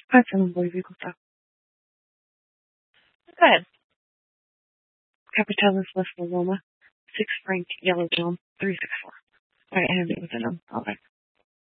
5-7 Boise, Gustav. Go ahead. Capitellus West Loma, 6 Frank Yellow Dome, 364. Alright, interview with them. Alright.